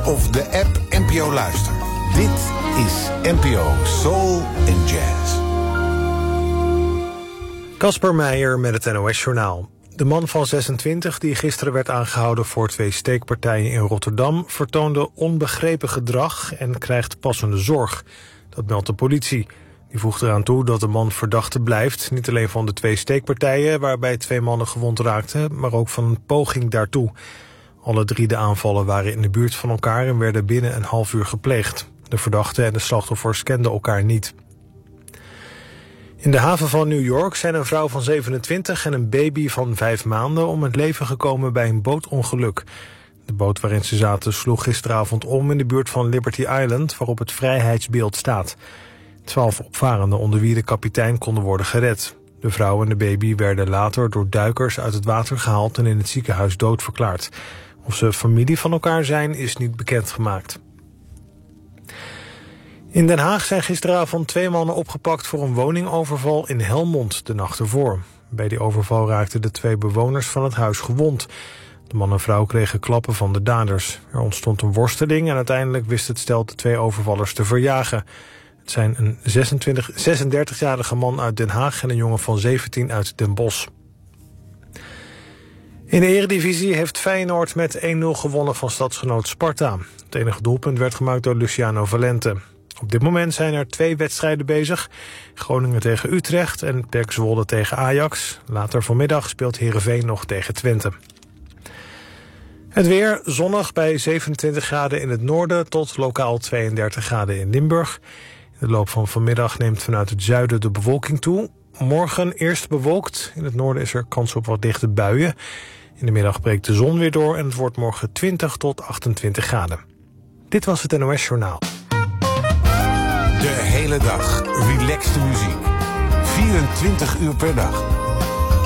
of de app NPO Luister. Dit is NPO Soul and Jazz. Casper Meijer met het NOS-journaal. De man van 26, die gisteren werd aangehouden voor 2 steekpartijen in Rotterdam, vertoonde onbegrepen gedrag en krijgt passende zorg. Dat meldt de politie. Die voegt eraan toe dat de man verdachte blijft, niet alleen van de 2 steekpartijen waarbij 2 mannen gewond raakten, maar ook van een poging daartoe. Alle 3 de aanvallen waren in de buurt van elkaar en werden binnen een half uur gepleegd. De verdachte en de slachtoffers kenden elkaar niet. In de haven van New York zijn een vrouw van 27 en een baby van 5 maanden om het leven gekomen bij een bootongeluk. De boot waarin ze zaten sloeg gisteravond om in de buurt van Liberty Island, waarop het vrijheidsbeeld staat. 12 opvarenden, onder wie de kapitein, konden worden gered. De vrouw en de baby werden later door duikers uit het water gehaald en in het ziekenhuis doodverklaard. Of ze familie van elkaar zijn, is niet bekendgemaakt. In Den Haag zijn gisteravond 2 mannen opgepakt voor een woningoverval in Helmond de nacht ervoor. Bij die overval raakten de 2 bewoners van het huis gewond. De man en vrouw kregen klappen van de daders. Er ontstond een worsteling en uiteindelijk wist het stel de 2 overvallers te verjagen. Het zijn een 36-jarige man uit Den Haag en een jongen van 17 uit Den Bosch. In de Eredivisie heeft Feyenoord met 1-0 gewonnen van stadsgenoot Sparta. Het enige doelpunt werd gemaakt door Luciano Valente. Op dit moment zijn er 2 wedstrijden bezig. Groningen tegen Utrecht en PEC Zwolle tegen Ajax. Later vanmiddag speelt Heerenveen nog tegen Twente. Het weer zonnig bij 27 graden in het noorden tot lokaal 32 graden in Limburg. In de loop van vanmiddag neemt vanuit het zuiden de bewolking toe. Morgen eerst bewolkt. In het noorden is er kans op wat dichte buien. In de middag breekt de zon weer door en het wordt morgen 20 tot 28 graden. Dit was het NOS Journaal. De hele dag relaxte muziek. 24 uur per dag.